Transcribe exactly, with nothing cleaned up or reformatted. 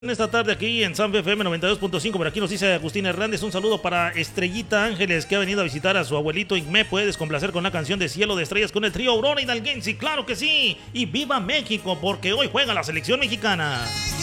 En esta tarde aquí en San F M noventa y dos punto cinco, por aquí nos dice Agustín Hernández, un saludo para Estrellita Ángeles, que ha venido a visitar a su abuelito y me puedes complacer con la canción de Cielo de Estrellas con el trío Aurora Hidalguense. Claro que sí, y viva México, porque hoy juega la selección mexicana.